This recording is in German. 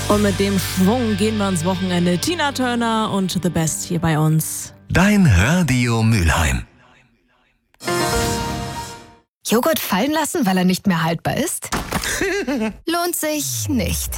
Und mit dem Schwung gehen wir ins Wochenende. Tina Turner und The Best hier bei uns. Dein Radio Mülheim. Joghurt fallen lassen, weil er nicht mehr haltbar ist? Lohnt sich nicht.